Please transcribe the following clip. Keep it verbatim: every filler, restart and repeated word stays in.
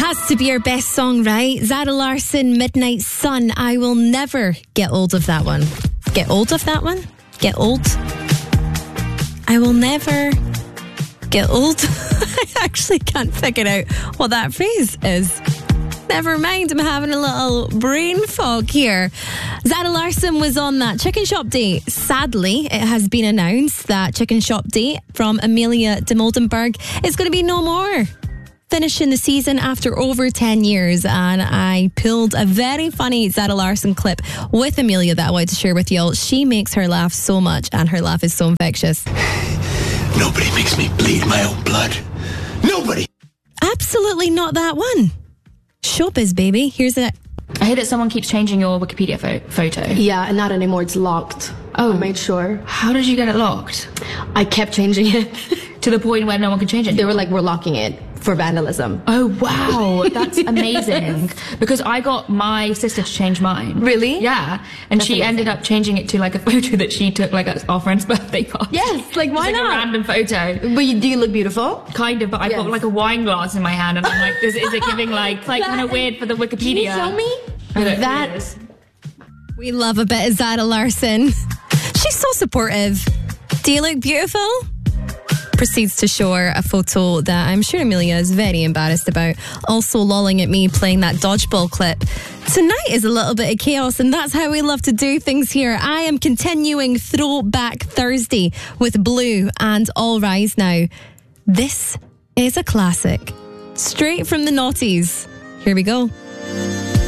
Has to be our best song, right? Zara Larsson, Midnight Sun. I will never get old of that one. Get old of that one? Get old? I will never get old. I actually can't figure out what that phrase is. Never mind, I'm having a little brain fog here. Zara Larsson was on that Chicken Shop date. Sadly, it has been announced that Chicken Shop date from Amelia de Moldenberg is going to be no more. Finishing the season after over ten years, and I pulled a very funny Zara Larsson clip with Amelia that I wanted to share with y'all. She makes her laugh so much, and her laugh is so infectious. Nobody makes me bleed my own blood. Nobody. Absolutely not that one. Showbiz, baby. Here's it. I hear that someone keeps changing your Wikipedia fo- photo. Yeah, and not anymore. It's locked. Oh. I made sure. How did you get it locked? I kept changing it. To the point where no one can change it? They were like, we're locking it for vandalism. Oh, wow. That's amazing. Because I got my sister to change mine. Really? Yeah. And That's she amazing. ended up changing it to like a photo that she took like at our friend's birthday party. Yes, like why It's like not? a random photo. But you, do you look beautiful? Kind of, but I've Yes. got like a wine glass in my hand and I'm like, is, is it giving like, like kind of weird for the Wikipedia? Can you show me? I don't know That- what it is. We love a bit of Zara Larsson. She's so supportive. Do you look beautiful? Proceeds to show her a photo that I'm sure Amelia is very embarrassed about. Also lolling at me playing that dodgeball clip. Tonight is a little bit of chaos, and that's how we love to do things here. I am continuing Throwback Thursday with Blue and All Rise Now. This is a classic. Straight from the noughties. Here we go.